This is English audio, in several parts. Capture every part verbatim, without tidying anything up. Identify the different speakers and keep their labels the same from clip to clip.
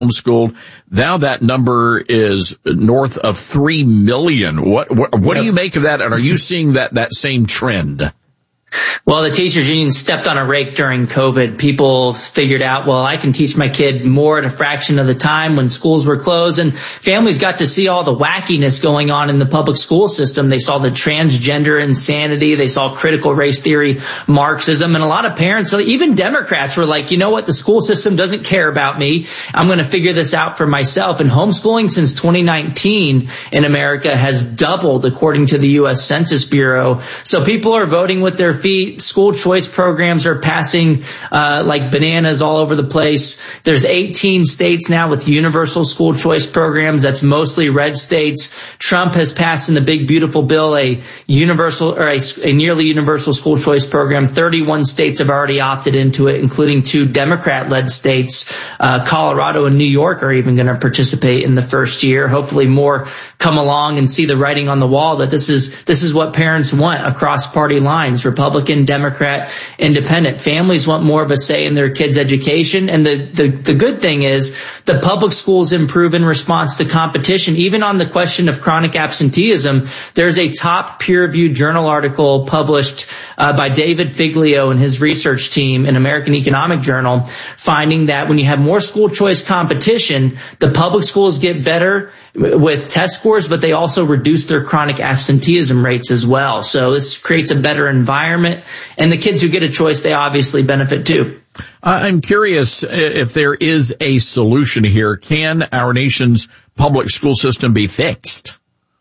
Speaker 1: homeschooled. Now that number is north of three million. What, what, what do you make of that? And are you seeing that, that same trend?
Speaker 2: Well, the teachers union stepped on a rake during COVID. People figured out, well, I can teach my kid more at a fraction of the time when schools were closed, and families got to see all the wackiness going on in the public school system. They saw the transgender insanity. They saw critical race theory, Marxism, and a lot of parents, even Democrats, were like, you know what? The school system doesn't care about me. I'm going to figure this out for myself. And homeschooling since twenty nineteen in America has doubled according to the U S Census Bureau. So people are voting with their feet. School choice programs are passing uh like bananas all over the place. There's eighteen states now with universal school choice programs. That's mostly red states. Trump has passed in the big beautiful bill a universal or a, a nearly universal school choice program. thirty-one states have already opted into it, including two Democrat-led states. Uh Colorado and New York are even going to participate in the first year. Hopefully more come along and see the writing on the wall that this is this is what parents want across party lines. Republican, Democrat, Independent. Families want more of a say in their kids' education. And the, the, the good thing is the public schools improve in response to competition. Even on the question of chronic absenteeism, there's a top peer-reviewed journal article published uh, by David Figlio and his research team in American Economic Journal, finding that when you have more school choice competition, the public schools get better with test scores, but they also reduce their chronic absenteeism rates as well. So this creates a better environment. And the kids who get a choice, they obviously benefit too.
Speaker 1: I'm curious if there is a solution here. Can our nation's public school system be fixed?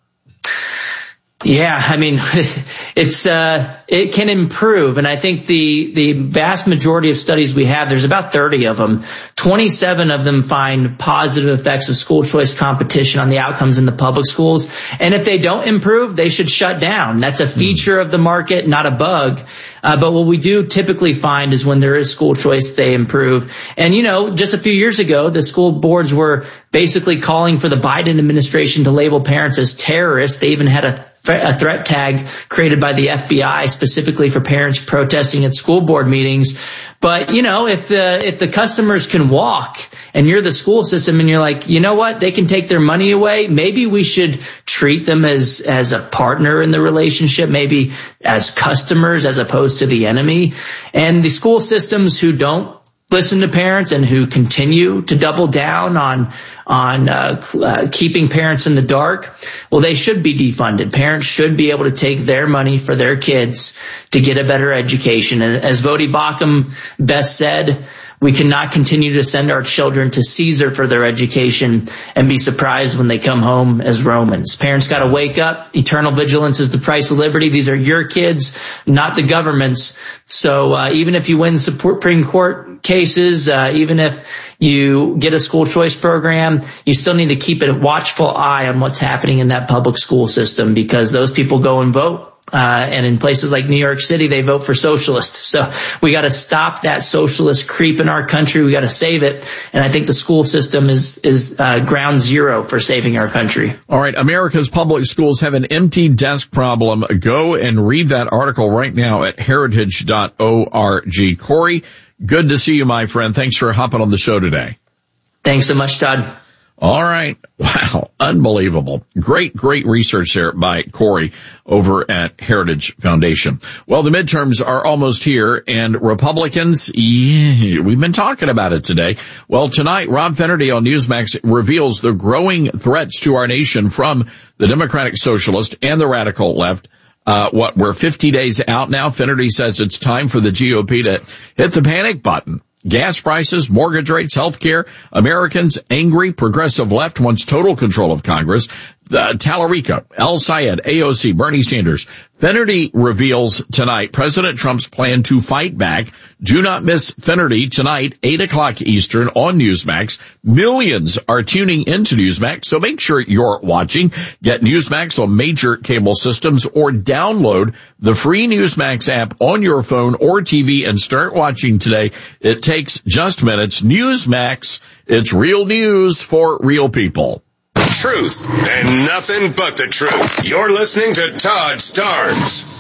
Speaker 2: Yeah, I mean, it's, uh, it can improve. And I think the, the vast majority of studies we have, there's about thirty of them. twenty-seven of them find positive effects of school choice competition on the outcomes in the public schools. And if they don't improve, they should shut down. That's a feature of the market, not a bug. Uh, but what we do typically find is when there is school choice, they improve. And, you know, just a few years ago, the school boards were basically calling for the Biden administration to label parents as terrorists. They even had a a threat tag created by the F B I specifically for parents protesting at school board meetings. But, you know, if the, if the customers can walk and you're the school system and you're like, you know what, they can take their money away. Maybe we should treat them as, as a partner in the relationship, maybe as customers as opposed to the enemy. And the school systems who don't listen to parents and who continue to double down on on uh, uh keeping parents in the dark, well, they should be defunded. Parents should be able to take their money for their kids to get a better education. And as Voddie Baucham best said, we cannot continue to send our children to Caesar for their education and be surprised when they come home as Romans. Parents got to wake up. Eternal vigilance is the price of liberty. These are your kids, not the government's. So uh, even if you win Supreme Court cases, uh, even if you get a school choice program, you still need to keep a watchful eye on what's happening in that public school system, because those people go and vote. Uh, and in places like New York City, they vote for socialists. So we got to stop that socialist creep in our country. We got to save it. And I think the school system is, is, uh, ground zero for saving our country.
Speaker 1: All right. America's public schools have an empty desk problem. Go and read that article right now at heritage dot org. Corey, good to see you, my friend. Thanks for hopping on the show today.
Speaker 2: Thanks so much, Todd.
Speaker 1: All right. Wow. Unbelievable. Great, great research there by Corey over at Heritage Foundation. Well, the midterms are almost here, and Republicans, yeah, we've been talking about it today. Well, tonight, Rob Finnerty on Newsmax reveals the growing threats to our nation from the Democratic Socialist and the radical left. Uh, what, we're fifty days out now. Finnerty says it's time for the G O P to hit the panic button. Gas prices, mortgage rates, health care. Americans angry. Progressive left wants total control of Congress. Uh, Tallarico, El Sayed, A O C, Bernie Sanders. Finnerty reveals tonight President Trump's plan to fight back. Do not miss Finnerty tonight, eight o'clock Eastern on Newsmax. Millions are tuning into Newsmax, so make sure you're watching. Get Newsmax on major cable systems or download the free Newsmax app on your phone or T V and start watching today. It takes just minutes. Newsmax, it's real news for real people.
Speaker 3: Truth and nothing but the truth. You're listening to Todd Starnes.